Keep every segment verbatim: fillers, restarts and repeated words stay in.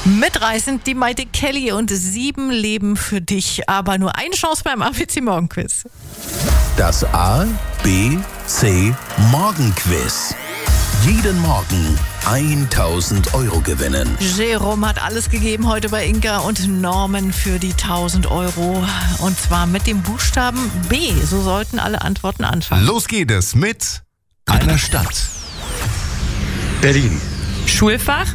Mitreißend die Maite Kelly und sieben Leben für dich, aber nur eine Chance beim A B C Morgenquiz. Das A B C Morgenquiz. Jeden Morgen tausend Euro gewinnen. Jerome hat alles gegeben heute bei Inka und Norman für die tausend Euro. Und zwar mit dem Buchstaben B. So sollten alle Antworten anfangen. Los geht es mit einer Stadt. Berlin. Schulfach?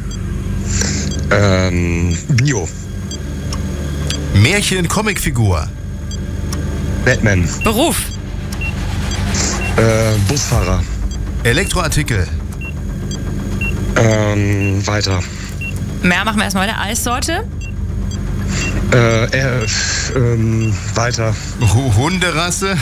Ähm, Bio. Märchen, Comicfigur. Batman. Beruf? Äh, Busfahrer. Elektroartikel. Ähm, weiter. Mehr machen wir erstmal weiter. Eissorte? Äh, äh, ähm, weiter. Hu- Hunderasse.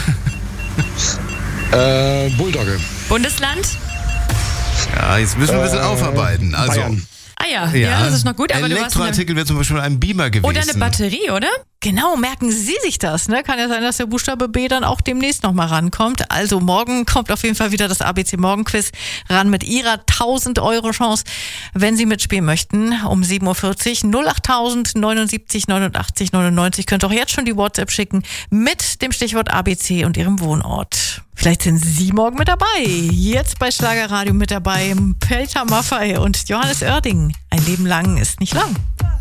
Äh, Bulldogge. Bundesland? Ja, jetzt müssen wir ein bisschen Äh, aufarbeiten. Also, Bayern. Ah ja, ja, das ist noch gut. Aber du warst eine, Elektroartikel wäre zum Beispiel ein Beamer gewesen. oder eine Batterie, oder? Genau, merken Sie sich das. Ne? Kann ja sein, dass der Buchstabe B dann auch demnächst nochmal rankommt. Also morgen kommt auf jeden Fall wieder das A B C Morgenquiz ran mit Ihrer tausend Euro Chance. Wenn Sie mitspielen möchten, um sieben Uhr vierzig, null achttausend neunundsiebzig neunundachtzig neunundneunzig. Könnt auch jetzt schon die WhatsApp schicken mit dem Stichwort A B C und Ihrem Wohnort. Vielleicht sind Sie morgen mit dabei. Jetzt bei Schlagerradio mit dabei Peter Maffay und Johannes Oerding. Ein Leben lang ist nicht lang.